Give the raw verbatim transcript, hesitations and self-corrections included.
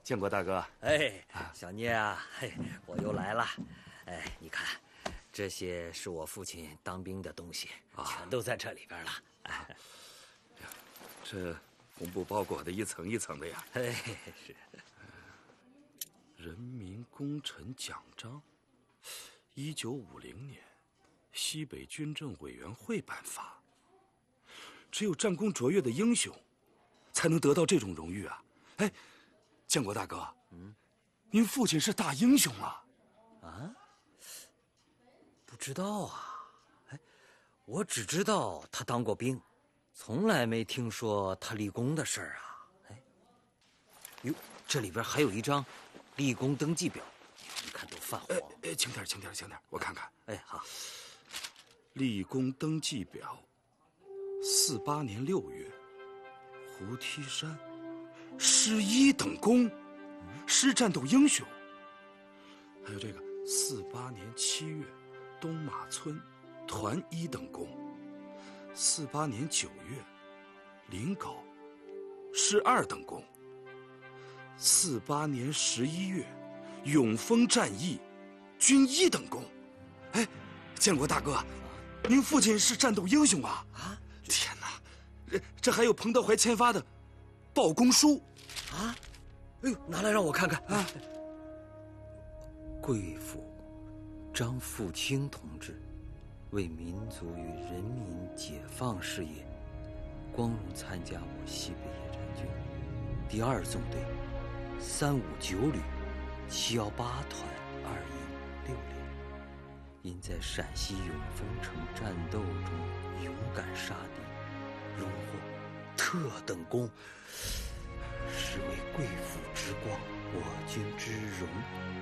建国大哥。 哎，小聂啊，嘿，我又来了。哎，你看，这些是我父亲当兵的东西，啊、全都在这里边了。哎， 这红布包裹的一层一层的呀。 哎，是。 人民功臣奖章，一九五零年，西北军政委员会颁发。只有战功卓越的英雄，才能得到这种荣誉啊！哎，建国大哥，嗯，您父亲是大英雄啊！ 啊？不知道啊，哎，我只知道他当过兵，从来没听说他立功的事儿啊。哎，哟，这里边还有一张立功登记表，你看都泛黄。 哎，轻点，轻点，轻点，我看看。 哎，好。 立功登记表，四八年六月，胡梯山，师一等功，师战斗英雄。还有这个，四八年七月，东马村，团一等功。四八年九月，临皋，师二等功。四八年十一月，永丰战役，军一等功。哎，建国大哥，您父亲是战斗英雄啊！啊，天哪，这这还有彭德怀签发的报功书啊！哎呦，拿来让我看看啊！贵府张富清同志为民族与人民解放事业，光荣参加我西北野战军第二纵队三五九旅七幺八团二一六连，因在陕西永丰城战斗中勇敢杀敌，荣获特等功，是为贵府之光，我军之荣。